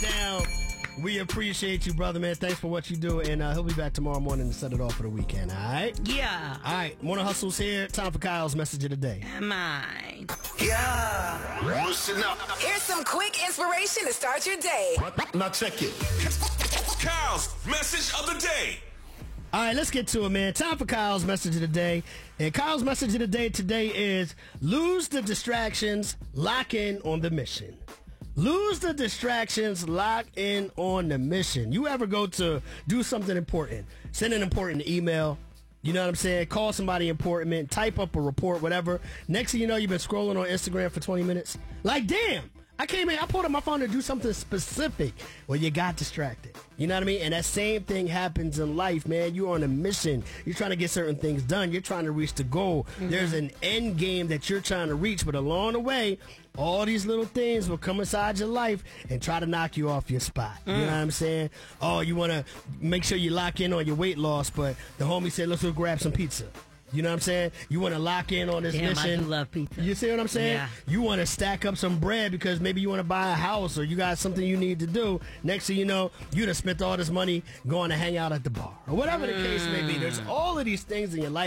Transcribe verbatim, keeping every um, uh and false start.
down. We appreciate you, brother, man. Thanks for what you do. And uh, he'll be back tomorrow morning to set it off for the weekend, all right? Yeah. All right. Morning Hustle's here. Time for Kyle's message of the day. Mine. Yeah. Listen up. Here's some quick inspiration to start your day. Now check it. Kyle's message of the day. All right, let's get to it, man. Time for Kyle's message of the day. And Kyle's message of the day today is lose the distractions, lock in on the mission. Lose the distractions, lock in on the mission. You ever go to do something important, send an important email, you know what I'm saying? Call somebody important, type up a report, whatever. Next thing you know, you've been scrolling on Instagram for twenty minutes. Like, damn, I came in, I pulled up my phone to do something specific. Well, you got distracted. You know what I mean? And that same thing happens in life, man. You're on a mission. You're trying to get certain things done. You're trying to reach the goal. Mm-hmm. There's an end game that you're trying to reach, but along the way, all these little things will come inside your life and try to knock you off your spot. Mm. You know what I'm saying? Oh, you want to make sure you lock in on your weight loss, but the homie said, let's go grab some pizza. You know what I'm saying? You want to lock in on this Damn, mission. I do love pizza. You see what I'm saying? Yeah. You want to stack up some bread because maybe you want to buy a house or you got something you need to do. Next thing you know, you done spent all this money going to hang out at the bar or whatever mm. the case may be. There's all of these things in your life